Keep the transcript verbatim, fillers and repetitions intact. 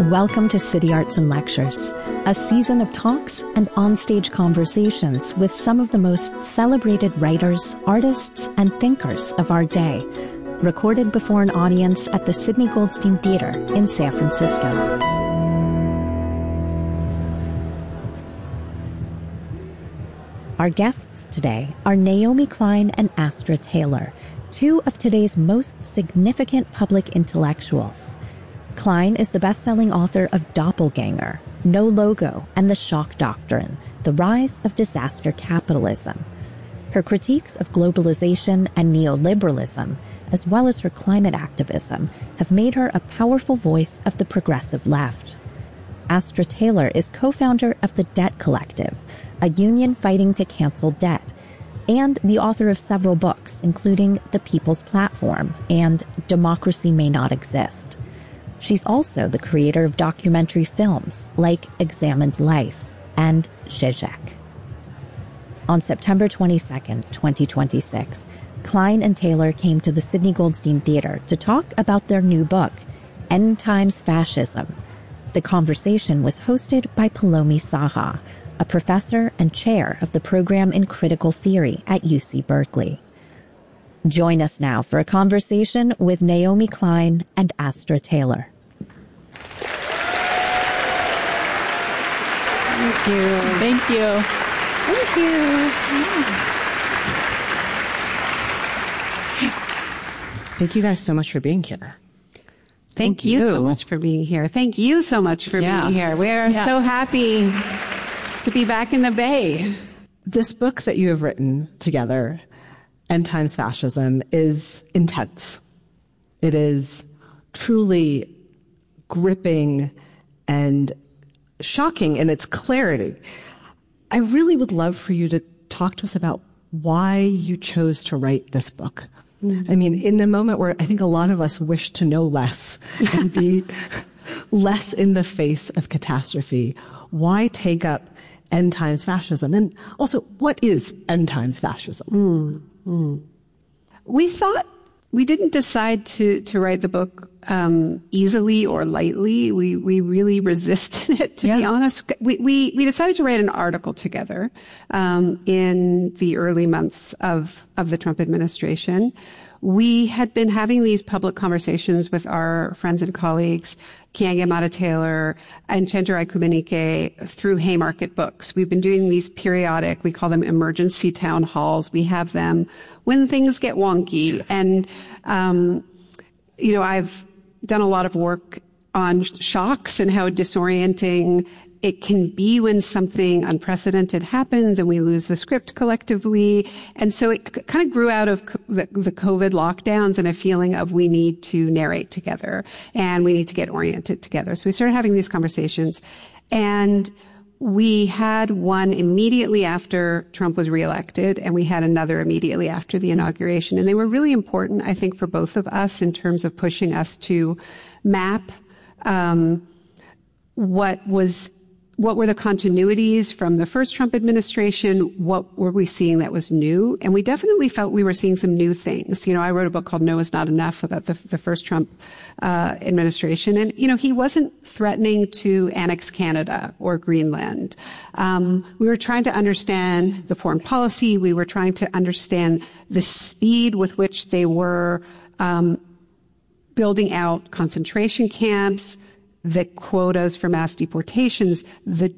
Welcome to City Arts and Lectures, a season of talks and onstage conversations with some of the most celebrated writers, artists, and thinkers of our day, recorded before an audience at the Sidney Goldstein Theater in San Francisco. Our guests today are Naomi Klein and Astra Taylor, two of today's most significant public intellectuals. Klein is the best-selling author of Doppelganger, No Logo, and The Shock Doctrine, The Rise of Disaster Capitalism. Her critiques of globalization and neoliberalism, as well as her climate activism, have made her a powerful voice of the progressive left. Astra Taylor is co-founder of the Debt Collective, a union fighting to cancel debt, and the author of several books, including The People's Platform and Democracy May Not Exist. She's also the creator of documentary films like Examined Life and Zizek. On September twenty-second, twenty twenty-six, Klein and Taylor came to the Sidney Goldstein Theater to talk about their new book, End Times Fascism. The conversation was hosted by Palomi Saha, a professor and chair of the program in critical theory at U C Berkeley. Join us now for a conversation with Naomi Klein and Astra Taylor. Thank you. Thank you. Thank you. Thank you guys so much for being here. Thank, Thank you. you so much for being here. Thank you so much for yeah. being here. We are yeah. so happy to be back in the Bay. This book that you have written together, End Times Fascism, is intense. It is truly gripping and shocking in its clarity. I really would love for you to talk to us about why you chose to write this book. Mm-hmm. I mean, in a moment where I think a lot of us wish to know less and be less in the face of catastrophe, why take up End Times Fascism? And also, what is End Times Fascism? Mm. Mm. We thought we didn't decide to, to write the book um, easily or lightly. We we really resisted it, to yeah. be honest. We, we we decided to write an article together um, in the early months of of the Trump administration. We had been having these public conversations with our friends and colleagues, Keeanga-Yamahtta Taylor and Chenjerai Kumanyika, through Haymarket Books. We've been doing these periodic, we call them emergency town halls. We have them when things get wonky. And, um, you know, I've done a lot of work on shocks and how disorienting it can be when something unprecedented happens and we lose the script collectively. And so it c- kind of grew out of co- the, the COVID lockdowns and a feeling of we need to narrate together and we need to get oriented together. So we started having these conversations, and we had one immediately after Trump was reelected, and we had another immediately after the inauguration. And they were really important, I think, for both of us in terms of pushing us to map um, what was What were the continuities from the first Trump administration? What were we seeing that was new? And we definitely felt we were seeing some new things. You know, I wrote a book called No Is Not Enough about the, the first Trump uh, administration. And, you know, he wasn't threatening to annex Canada or Greenland. Um, we were trying to understand the foreign policy. We were trying to understand the speed with which they were um, building out concentration camps, the quotas for mass deportations, the